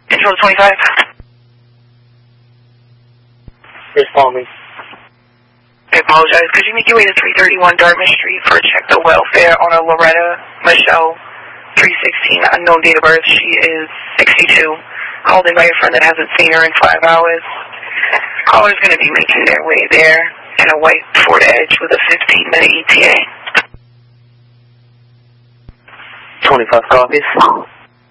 Intro 25. Yes, call me. I apologize. Could you make your way to 331 Dartmouth Street for a check the welfare on a Loretta Michelle, 316, unknown date of birth. She is 62. Called in by a friend that hasn't seen her in 5 hours. Caller's going to be making their way there in a white Ford Edge with a 15-minute ETA. 25 copies.